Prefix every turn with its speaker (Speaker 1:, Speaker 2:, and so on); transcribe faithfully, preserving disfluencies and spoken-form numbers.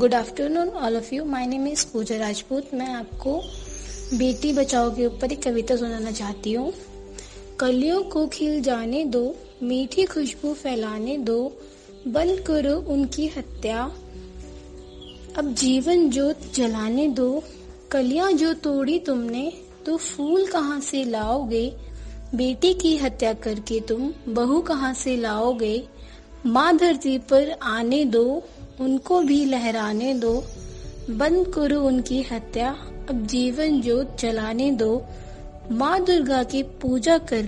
Speaker 1: Good afternoon all of you. My name is पूजा राजपूत। मैं आपको बेटी बचाओ के ऊपर एक कविता सुनाना चाहती हूँ। कलियों को खिल जाने दो, मीठी खुशबू फैलाने दो, बंद करो उनकी हत्या, अब जीवन ज्योत जलाने दो। कलियां जो तोड़ी तुमने तो फूल कहाँ से लाओगे, बेटी की हत्या करके तुम बहू कहाँ से लाओगे। माँ धरती पर आने दो, उनको भी लहराने दो, बंद करो उनकी हत्या, अब जीवन ज्योत जलाने दो। माँ दुर्गा की पूजा कर